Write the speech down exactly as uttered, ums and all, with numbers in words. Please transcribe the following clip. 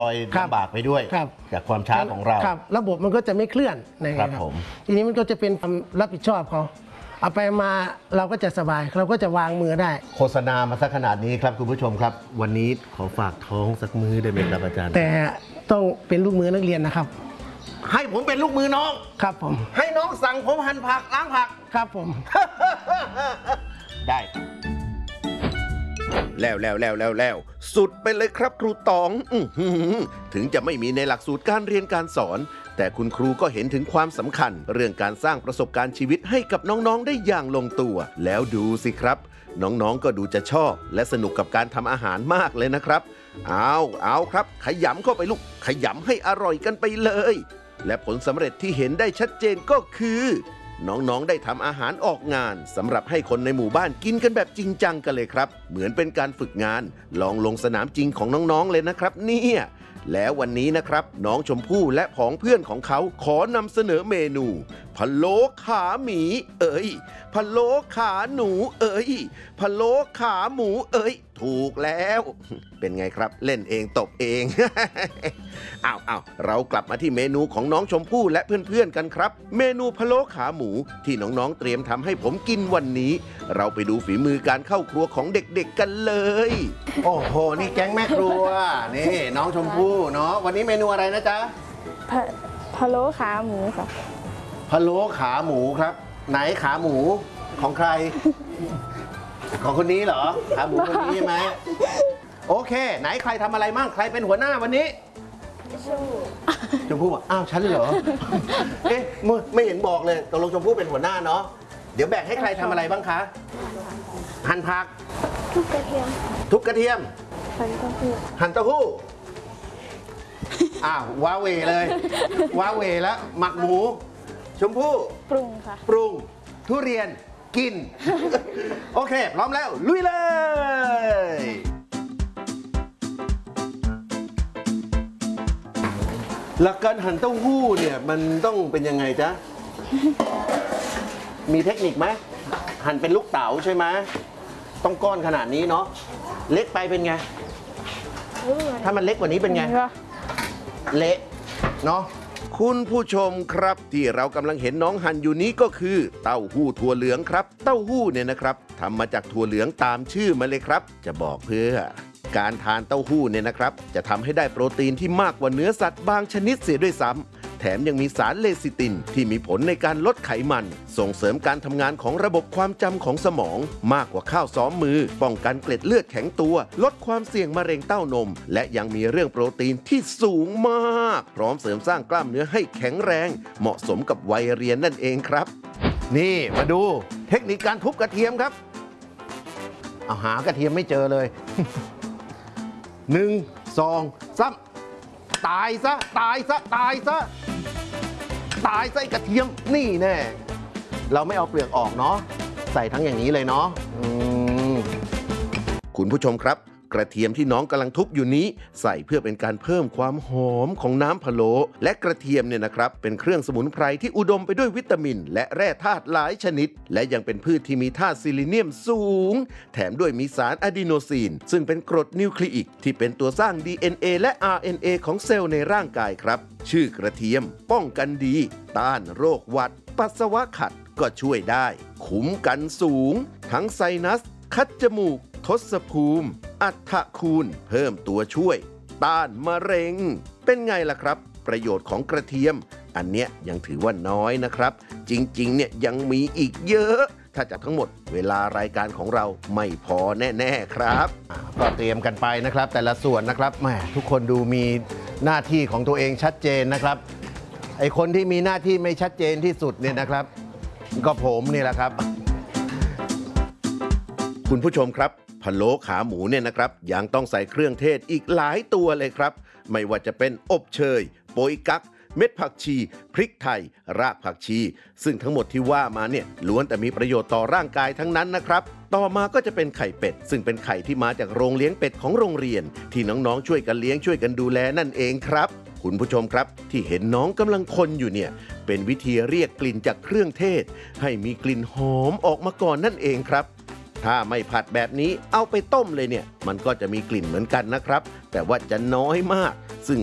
คอยลำบากไปด้วยจากความช้าของเราครับระบบมันก็จะไม่เคลื่อนนะครับผมทีนี้มันก็จะเป็นความรับผิดชอบเขาเอาไปมาเราก็จะสบายเราก็จะวางมือได้โฆษณามาสักขนาดนี้ครับคุณผู้ชมครับวันนี้ขอฝากท้องสักมือได้ไหมครับอาจารย์แต่ต้องเป็นลูกมือนักเรียนนะครับให้ผมเป็นลูกมือน้องครับผมให้น้องสั่งผมหั่นผักล้างผักครับผมได้แล้วแล้วแล้วแล้วแล้วสุดไปเลยครับครูตองถึงจะไม่มีในหลักสูตรการเรียนการสอนแต่คุณครูก็เห็นถึงความสำคัญเรื่องการสร้างประสบการณ์ชีวิตให้กับน้องๆได้อย่างลงตัวแล้วดูสิครับน้องๆก็ดูจะชอบและสนุกกับการทำอาหารมากเลยนะครับเอาเอาครับขยำเข้าไปลูกขยำให้อร่อยกันไปเลยและผลสำเร็จที่เห็นได้ชัดเจนก็คือน้องๆได้ทำอาหารออกงานสำหรับให้คนในหมู่บ้านกินกันแบบจริงจังกันเลยครับเหมือนเป็นการฝึกงานลองลงสนามจริงของน้องๆเลยนะครับเนี่ยแล้ววันนี้นะครับน้องชมพู่และผองเพื่อนของเขาขอนำเสนอเมนูพะโล้ขาหมีเอ้ยพะโล้ขาหนูเอ้ยพะโล้ขาหมูเอ้ยถูกแล้วเป็นไงครับเล่นเองตบเอง อ้าวอ้าวเรากลับมาที่เมนูของน้องชมพู่และเพื่อนๆกันครับเมนูพะโล้ขาหมูที่น้องๆเตรียมทำให้ผมกินวันนี้เราไปดูฝีมือการเข้าครัวของเด็กๆกันเลยโอ้โหนี่แก๊งแม่ครัวนี่น้องชมพู่เนาะวันนี้เมนูอะไรนะจ๊ะพะโล้ขาหมูค่ะพะโล้ขาหมูครับไหนขาหมูของใคร ของคนนี้เหรอขาหมูคนนี้ใช่ไหมโอเคไหนใครทำอะไรมั่งใครเป็นหัวหน้าวันนี้ชมพู่บอกอ้าวฉันเหรอเอ๊ะไม่เห็นบอกเลยตกลงชมพู่เป็นหัวหน้าเนาะเดี๋ยวแบ่งให้ใครทำอะไรบ้างคะหั่นผักทุบกระเทียมทุบกระเทียมหั่นเต้าหู้หั่นเต้าหู้อ้าวว้าเวเลยว้าเวแล้วหมักหมูชมพู่ปรุงค่ะปรุงทุเรียนกินโอเคพร้อมแล้วลุยเลยหลักการหั่นเต้าหู้เนี่ยมันต้องเป็นยังไงจ๊ะมีเทคนิคไหมหั่นเป็นลูกเต๋าใช่ไหมต้องก้อนขนาดนี้เนาะเล็กไปเป็นไงถ้ามันเล็กกว่านี้เป็นไงเละเนาะคุณผู้ชมครับที่เรากำลังเห็นน้องหั่นอยู่นี้ก็คือเต้าหู้ถั่วเหลืองครับเต้าหู้เนี่ยนะครับทำมาจากถั่วเหลืองตามชื่อมาเลยครับจะบอกเพื่อการทานเต้าหู้เนี่ยนะครับจะทำให้ได้โปรตีนที่มากกว่าเนื้อสัตว์บางชนิดเสียด้วยซ้ำแถมยังมีสารเลซิตินที่มีผลในการลดไขมันส่งเสริมการทำงานของระบบความจำของสมองมากกว่าข้าวซ้อมมือป้องกันเกล็ดเลือดแข็งตัวลดความเสี่ยงมะเร็งเต้านมและยังมีเรื่องโปรตีนที่สูงมากพร้อมเสริมสร้างกล้ามเนื้อให้แข็งแรงเหมาะสมกับวัยเรียนนั่นเองครับนี่มาดูเทคนิคการทุบกระเทียมครับเอาหากระเทียมไม่เจอเลยหนึ่งสองสามตายซะตายซะตายซะตายไส้กระเทียมนี่แน่เราไม่เอาเปลือกออกเนาะใส่ทั้งอย่างนี้เลยเนาะคุณผู้ชมครับกระเทียมที่น้องกำลังทุบอยู่นี้ใส่เพื่อเป็นการเพิ่มความหอมของน้ำพะโล้และกระเทียมเนี่ยนะครับเป็นเครื่องสมุนไพรที่อุดมไปด้วยวิตามินและแร่ธาตุหลายชนิดและยังเป็นพืชที่มีธาตุซิลิเนียมสูงแถมด้วยมีสารอะดีโนซีนซึ่งเป็นกรดนิวคลีอิกที่เป็นตัวสร้าง ดี เอ็น เอ และ อาร์ เอ็น เอ ของเซลล์ในร่างกายครับชื่อกระเทียมป้องกันดีต้านโรคหวัดปัสสาวะขัดก็ช่วยได้คุ้มกันสูงทั้งไซนัสคัดจมูกทศภูมิอัฐคูณเพิ่มตัวช่วยต้านมะเร็งเป็นไงล่ะครับประโยชน์ของกระเทียมอันเนี้ยยังถือว่าน้อยนะครับจริงๆเนี่ยยังมีอีกเยอะถ้าจากทั้งหมดเวลารายการของเราไม่พอแน่ๆครับก็เตรียมกันไปนะครับแต่ละส่วนนะครับแหมทุกคนดูมีหน้าที่ของตัวเองชัดเจนนะครับไอคนที่มีหน้าที่ไม่ชัดเจนที่สุดเนี่ยนะครับก็ผมนี่แหละครับคุณผู้ชมครับพะโล้ขาหมูเนี่ยนะครับยังต้องใส่เครื่องเทศอีกหลายตัวเลยครับไม่ว่าจะเป็นอบเชยโป๊ยกั๊กเม็ดผักชีพริกไทยรากผักชีซึ่งทั้งหมดที่ว่ามาเนี่ยล้วนแต่มีประโยชน์ต่อร่างกายทั้งนั้นนะครับต่อมาก็จะเป็นไข่เป็ดซึ่งเป็นไข่ที่มาจากโรงเลี้ยงเป็ดของโรงเรียนที่น้องๆช่วยกันเลี้ยงช่วยกันดูแลนั่นเองครับคุณผู้ชมครับที่เห็นน้องกำลังคนอยู่เนี่ยเป็นวิธีเรียกกลิ่นจากเครื่องเทศให้มีกลิ่นหอมออกมาก่อนนั่นเองครับถ้าไม่ผัดแบบนี้เอาไปต้มเลยเนี่ยมันก็จะมีกลิ่นเหมือนกันนะครับแต่ว่าจะน้อยมาก